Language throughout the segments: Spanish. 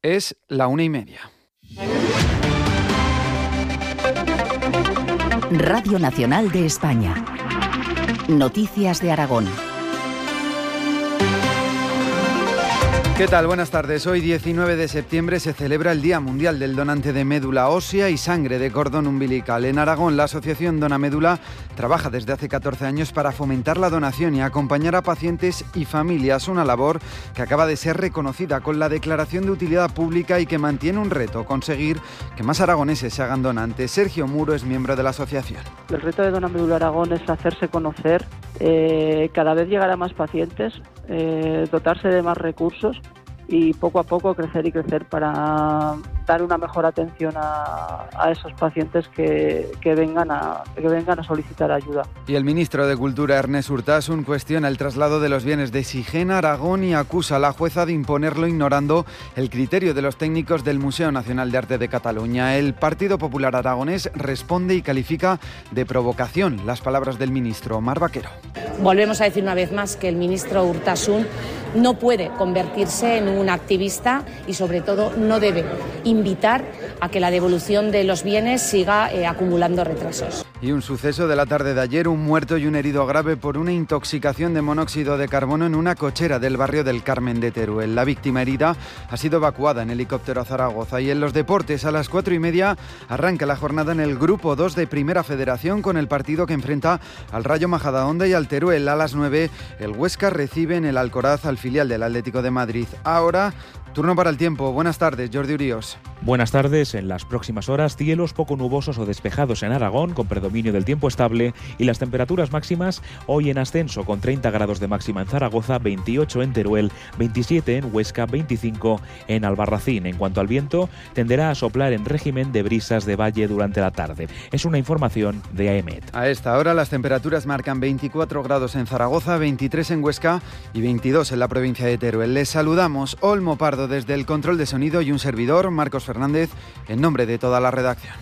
Es la 1:30. Radio Nacional de España. Noticias de Aragón. ¿Qué tal? Buenas tardes. Hoy, 19 de septiembre, se celebra el Día Mundial del Donante de Médula Ósea y Sangre de Cordón Umbilical. En Aragón, la asociación Dona Médula trabaja desde hace 14 años para fomentar la donación y acompañar a pacientes y familias, una labor que acaba de ser reconocida con la Declaración de Utilidad Pública y que mantiene un reto: conseguir que más aragoneses se hagan donantes. Sergio Muro es miembro de la asociación. El reto de Dona Médula Aragón es hacerse conocer, cada vez llegar a más pacientes, dotarse de más recursos y poco a poco crecer para dar una mejor atención a esos pacientes que vengan a solicitar ayuda. Y el ministro de Cultura, Ernest Urtasun, cuestiona el traslado de los bienes de Sigena a Aragón y acusa a la jueza de imponerlo ignorando el criterio de los técnicos del Museo Nacional de Arte de Cataluña. El Partido Popular aragonés responde y califica de provocación las palabras del ministro. Mar Vaquero. Volvemos a decir una vez más que el ministro Urtasun no puede convertirse en un activista y, sobre todo, no debe invitar a que la devolución de los bienes siga acumulando retrasos. Y un suceso de la tarde de ayer: un muerto y un herido grave por una intoxicación de monóxido de carbono en una cochera del barrio del Carmen de Teruel. La víctima herida ha sido evacuada en helicóptero a Zaragoza. Y en los deportes, a las 4:30 arranca la jornada en el Grupo 2 de Primera Federación con el partido que enfrenta al Rayo Majadahonda y al Teruel. A las 9 el Huesca recibe en el Alcoraz al filial del Atlético de Madrid. Ahora, turno para el tiempo. Buenas tardes, Jordi Urios. Buenas tardes. En las próximas horas, cielos poco nubosos o despejados en Aragón, con predominio del tiempo estable, y las temperaturas máximas hoy en ascenso, con 30 grados de máxima en Zaragoza, 28 en Teruel, 27 en Huesca, 25 en Albarracín. En cuanto al viento, tenderá a soplar en régimen de brisas de valle durante la tarde. Es una información de AEMET. A esta hora las temperaturas marcan 24 grados en Zaragoza, 23 en Huesca y 22 en la provincia de Teruel. Les saludamos, Olmo Pardo desde el control de sonido y un servidor, Marcos Fernández, en nombre de toda la redacción.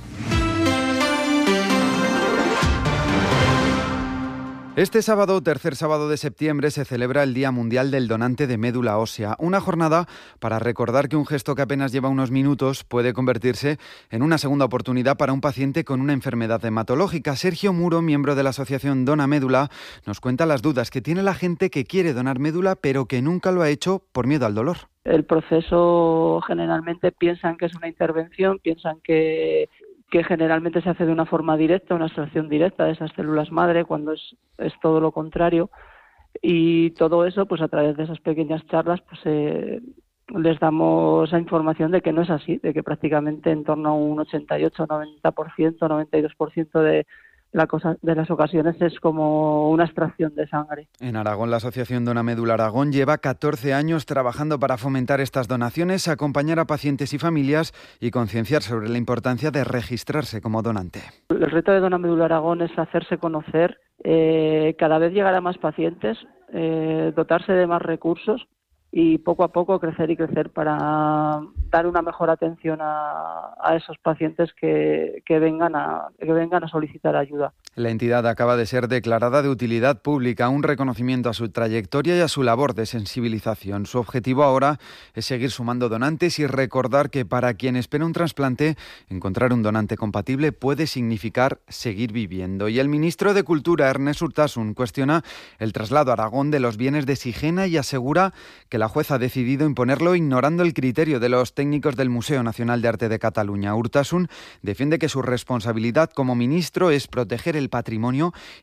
Este sábado, tercer sábado de septiembre, se celebra el Día Mundial del Donante de Médula Ósea, una jornada para recordar que un gesto que apenas lleva unos minutos puede convertirse en una segunda oportunidad para un paciente con una enfermedad hematológica. Sergio Muro, miembro de la asociación Dona Médula, nos cuenta las dudas que tiene la gente que quiere donar médula pero que nunca lo ha hecho por miedo al dolor. El proceso, generalmente piensan que es una intervención, piensan que generalmente se hace de una forma directa, una extracción directa de esas células madre, cuando es todo lo contrario. Y todo eso, pues a través de esas pequeñas charlas, pues les damos esa información de que no es así, de que prácticamente en torno a un 88, 90%, 92% de las ocasiones es como una extracción de sangre. En Aragón, la asociación Dona Médula Aragón lleva 14 años trabajando para fomentar estas donaciones, acompañar a pacientes y familias y concienciar sobre la importancia de registrarse como donante. El reto de Dona Médula Aragón es hacerse conocer, cada vez llegar a más pacientes, dotarse de más recursos y poco a poco crecer para dar una mejor atención a esos pacientes que vengan a solicitar ayuda. La entidad acaba de ser declarada de utilidad pública, un reconocimiento a su trayectoria y a su labor de sensibilización. Su objetivo ahora es seguir sumando donantes y recordar que para quien espera un trasplante, encontrar un donante compatible puede significar seguir viviendo. Y el ministro de Cultura, Ernest Urtasun, cuestiona el traslado a Aragón de los bienes de Sigena y asegura que la jueza ha decidido imponerlo ignorando el criterio de los técnicos del Museo Nacional de Arte de Cataluña. Urtasun defiende que su responsabilidad como ministro es proteger el patrimonio